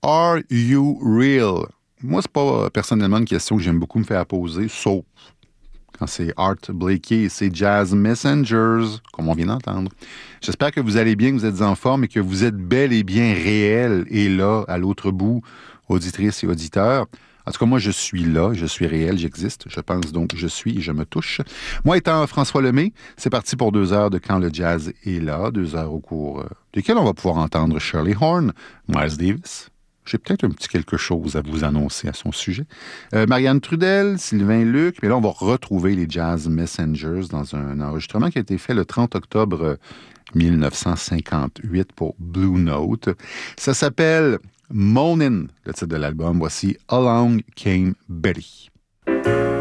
Are you real? Moi, c'est pas personnellement une question que j'aime beaucoup me faire poser, sauf quand c'est Art Blakey et ses Jazz Messengers, comme on vient d'entendre. J'espère que vous allez bien, que vous êtes en forme et que vous êtes bel et bien réel et là, à l'autre bout, auditrices et auditeurs. En tout cas, moi, je suis là, je suis réel, j'existe. Je pense donc je suis et je me touche. Moi, étant François Lemay, c'est parti pour 2 heures de Quand le jazz est là, 2 heures au cours desquelles on va pouvoir entendre Shirley Horn, Miles Davis. J'ai peut-être un petit quelque chose à vous annoncer à son sujet. Marianne Trudel, Sylvain Luc, mais là, on va retrouver les Jazz Messengers dans un enregistrement qui a été fait le 30 octobre 1958 pour Blue Note. Ça s'appelle Moanin', le titre de l'album. Voici Along Came Betty.